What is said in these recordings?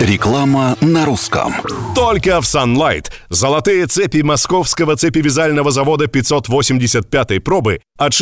Реклама на русском. Только в Sunlight. Золотые цепи московского цепевязального завода 585-й пробы от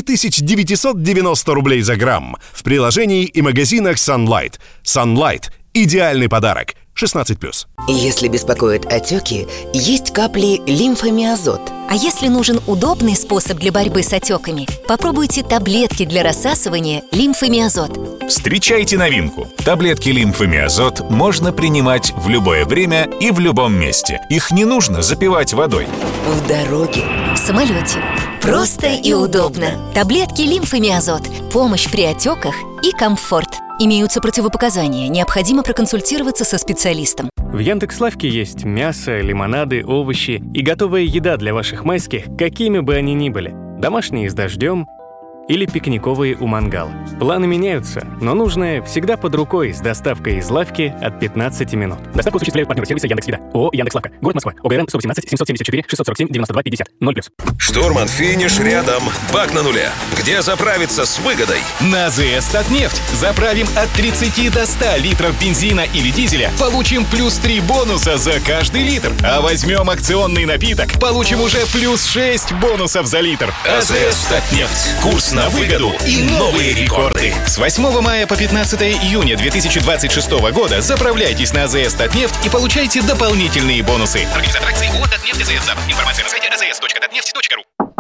6990 рублей за грамм. В приложении и магазинах Sunlight. Sunlight – идеальный подарок. 16+. Если беспокоят отеки, есть капли лимфомиазот. А если нужен удобный способ для борьбы с отеками, попробуйте таблетки для рассасывания лимфомиазот. Встречайте новинку. Таблетки лимфомиазот можно принимать в любое время и в любом месте. Их не нужно запивать водой. В дороге, В самолете. Просто и удобно. Таблетки лимфомиазот. Помощь при отеках и комфорт. Имеются противопоказания. Необходимо проконсультироваться со специалистом. В Яндекс.Лавке есть мясо, лимонады, овощи и готовая еда для ваших майских, какими бы они ни были. Домашние с дождем или пикниковые у мангала. Планы меняются, но нужное всегда под рукой с доставкой из лавки от 15 минут. Доставку осуществляют партнеры сервиса Яндекс.Еда. ООО «Яндекс.Лавка». Город Москва. ОГРН 118 774 647 92 50. 0+. Штурман, финиш рядом. Бак на нуле. Где заправиться с выгодой? На АЗС «Татнефть». Заправим от 30 до 100 литров бензина или дизеля. Получим плюс 3 бонуса за каждый литр. А возьмем акционный напиток. Получим уже плюс 6 бонусов за литр. АЗС «Татнефть». Курс на выгоду и новые рекорды. С 8 мая по 15 июня 2026 года заправляйтесь на АЗС «Татнефть» и получайте дополнительные бонусы. Организатор акции ООО «Татнефть АЗС Запад». Информация на сайте azs.tatneft.ru.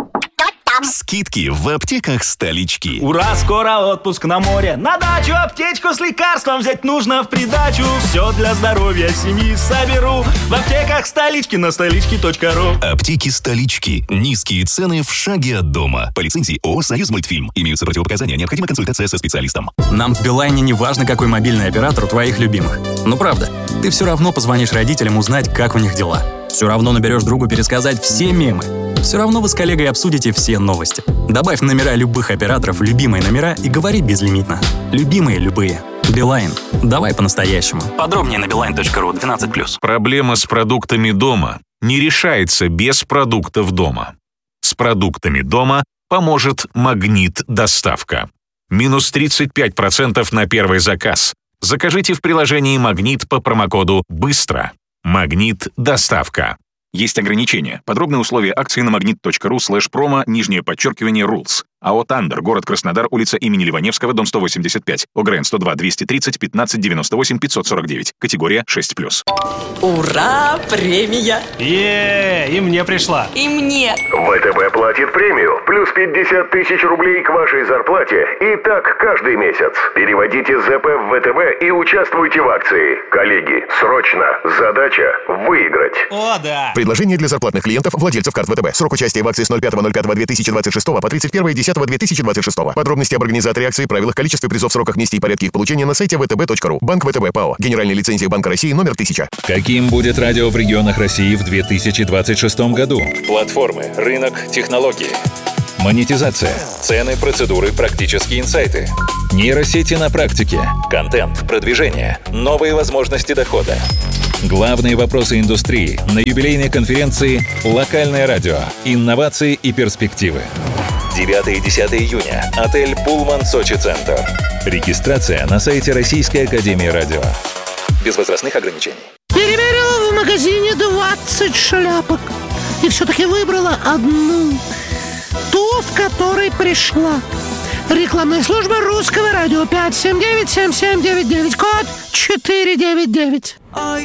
Скидки в аптеках столички. Ура, скоро отпуск на море. На дачу аптечку с лекарством взять нужно в придачу. Все для здоровья семьи соберу в аптеках столички на столички.ру. Аптеки столички. Низкие цены в шаге от дома. По лицензии ООО «Союз Мультфильм». Имеются противопоказания. Необходима консультация со специалистом. Нам в Билайне не важно, какой мобильный оператор у твоих любимых. Ну правда, ты все равно позвонишь родителям узнать, как у них дела. Все равно наберешь другу пересказать все мемы. Все равно вы с коллегой обсудите все новости. Добавь номера любых операторов в любимые номера и говори безлимитно. Любимые любые. Билайн. Давай по-настоящему. Подробнее на beeline.ru 12+. Проблема с продуктами дома не решается без продуктов дома. С продуктами дома поможет Магнит Доставка. Минус 35% на первый заказ. Закажите в приложении Магнит по промокоду «Быстро». Магнит Доставка. Есть ограничения. Подробные условия акции на magnet.ru/promo_rules. АО «Тандер», город Краснодар, улица имени Ливаневского, дом 185. ОГРН 102 230 15 98 549. Категория 6+. Ура! Премия! И мне пришла. И мне! ВТБ платит премию. Плюс 50 тысяч рублей к вашей зарплате. И так каждый месяц. Переводите ЗП в ВТБ и участвуйте в акции. Коллеги, срочно. Задача – выиграть. О, да! Предложение для зарплатных клиентов, владельцев карт ВТБ. Срок участия в акции с 05.05.2026 по 31.10.2026. Подробности об организаторе акции, правилах, количестве призов, сроках, месте и порядке их получения на сайте vtb.ru. Банк ВТБ ПАО. Генеральная лицензия Банка России номер 1000. Каким будет радио в регионах России в 2026 году? Платформы, рынок, технологии. Монетизация, цены, процедуры, практические инсайты. Нейросети на практике, контент, продвижение, новые возможности дохода. Главные вопросы индустрии на юбилейной конференции «Локальное радио. Инновации и перспективы». 9 и 10 июня. Отель «Пулман Сочи-Центр». Регистрация на сайте Российской академии радио. Без возрастных ограничений. Перемерила в магазине 20 шляпок. И все-таки выбрала одну. Ту, в которой пришла. Рекламная служба русского радио 579-7799, код 499. Ой,